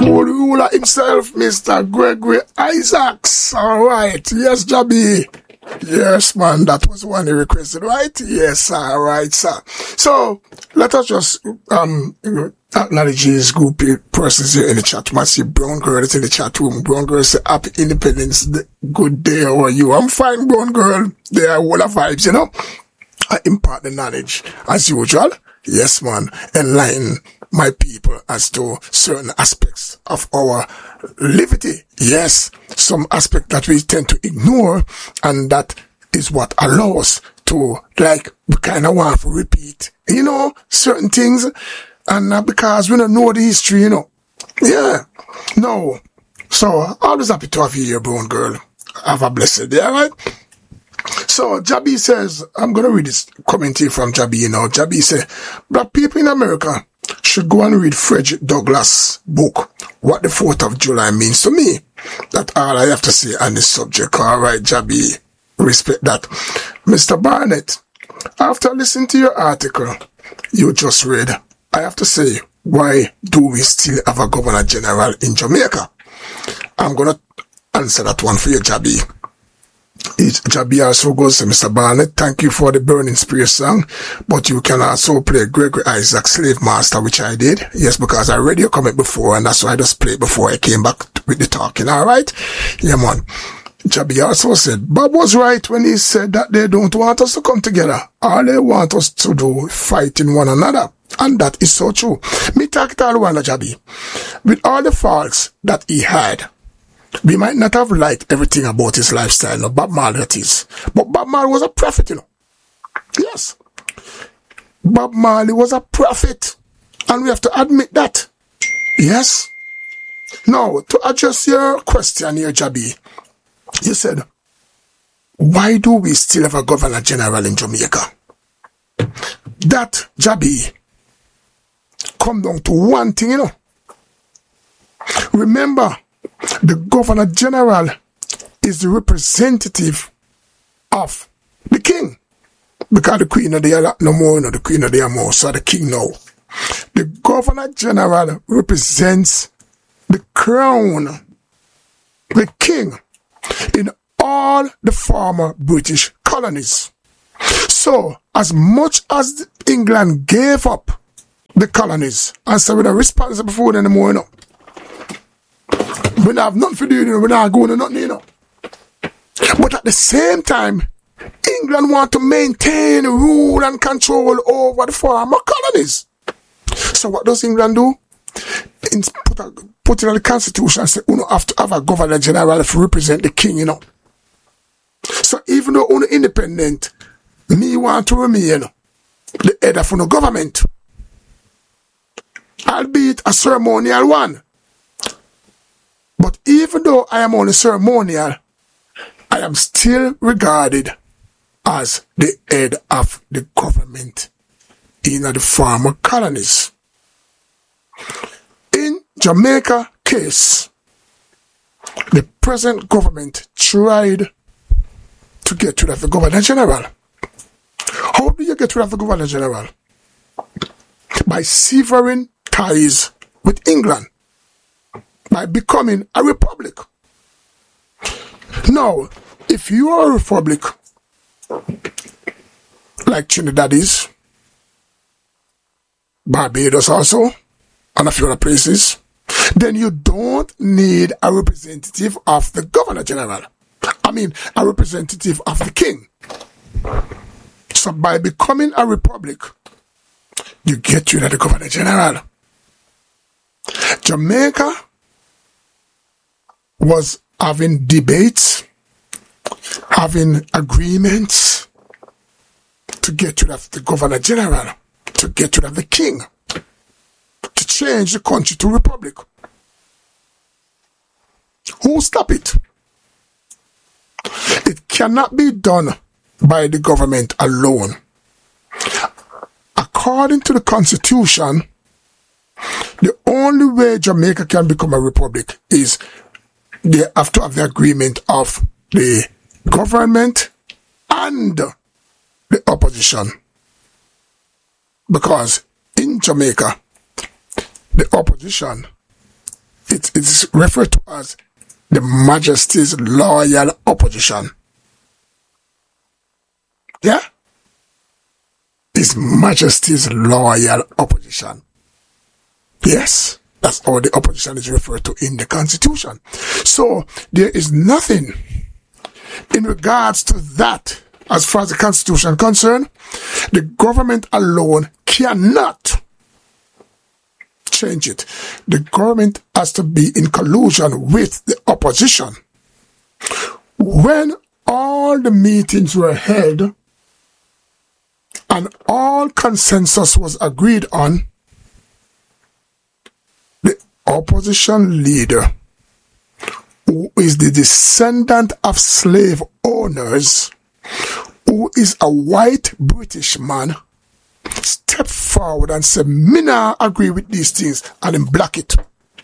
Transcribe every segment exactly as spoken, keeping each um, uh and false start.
cool ruler himself, Mister Gregory Isaacs. All right. Yes, Jabi. Yes, man. That was one he requested, right? Yes, all right, sir. So, let us just um acknowledge his group persons here in the chat. I see Brown Girl is in the chat room. Brown Girl say, Happy Independence Day. Good day. How are you? I'm fine, Brown Girl. They are all of vibes, you know. I impart the knowledge as usual. Yes, man. Enlighten my people as to certain aspects of our liberty. Yes, some aspect that we tend to ignore, and that is what allows us to, like, we kind of want to repeat, you know, certain things, and uh, because we don't know the history, you know. Yeah, no. So, always happy to have you here, Brown Girl. Have a blessed day, alright? So, Jabi says, I'm going to read this comment here from Jabi, you know. Jabi says, black people in America should go and read Frederick Douglass' book, What the fourth of July Means to Me. That's all I have to say on this subject. All right, Jabi, respect that. Mister Barnett, after listening to your article you just read, I have to say, why do we still have a Governor General in Jamaica? I'm going to answer that one for you, Jabi. Jabi also goes to Mister Barnett, thank you for the Burning Spear song, but you can also play Gregory Isaac, Slave Master, which I did. Yes, because I read your comment before, and that's why I just played before I came back with the talking, alright? Yeah, man. Jabi also said, Bob was right when he said that they don't want us to come together. All they want us to do is fighting one another. And that is so true. Me talk it all one, Jabi. With all the faults that he had, we might not have liked everything about his lifestyle, no, Bob Marley that is. But Bob Marley was a prophet, you know. Yes. Bob Marley was a prophet. And we have to admit that. Yes. Now, to address your question here, Jabi, you said, why do we still have a Governor General in Jamaica? That, Jabi, come down to one thing, you know. Remember, the Governor General is the representative of the King. Because the Queen of the are no more, you know, the Queen of the are more, so the King now. The Governor General represents the crown, the King, in all the former British colonies. So, as much as England gave up the colonies and said we're not responsible for it anymore, you know, we don't have nothing to do, you know, we're not going to nothing, you know. But at the same time, England want to maintain rule and control over the former colonies. So what does England do? In, put, a, put it in the constitution and say, you know, have to have a Governor General to represent the King, you know. So even though we're independent, me want to remain the head of the government. Albeit a ceremonial one. But even though I am only ceremonial, I am still regarded as the head of the government in the former colonies. In Jamaica case, the present government tried to get rid of the Governor General. How do you get rid of the Governor General? By severing ties with England. By becoming a republic. Now, if you are a republic, like Trinidad is, Barbados also, and a few other places, then you don't need a representative of the Governor General. I mean, a representative of the King. So by becoming a republic, you get rid of the Governor General. Jamaica was having debates, having agreements to get rid of the Governor General, to get rid of the King, to change the country to republic. Who stop it? It cannot be done by the government alone. According to the Constitution, the only way Jamaica can become a republic is they have to have the agreement of the government and the opposition. Because in Jamaica, the opposition it is referred to as the Majesty's loyal opposition. Yeah? His Majesty's loyal opposition. Yes, that's how the opposition is referred to in the Constitution. So there is nothing in regards to that as far as the Constitution is concerned. The government alone cannot change it. The government has to be in collusion with the opposition. When all the meetings were held and all consensus was agreed on, the opposition leader, who is the descendant of slave owners, who is a white British man, step forward and say, me nah agree with these things, and then block it.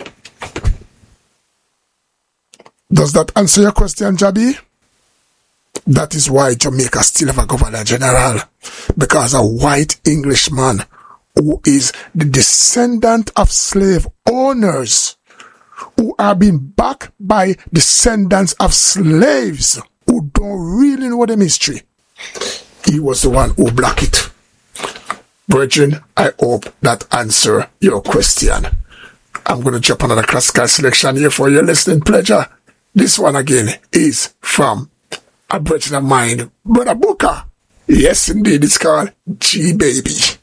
Does that answer your question, Jabi? That is why Jamaica still have a governor general, because a white Englishman who is the descendant of slave owners, who are being backed by descendants of slaves who don't really know the mystery, he was the one who blocked it. Brethren, I hope that answer your question. I'm going to jump another classical selection here for your listening pleasure. This one again is from a brethren of mine, Brother Booker. Yes, indeed, it's called G Baby.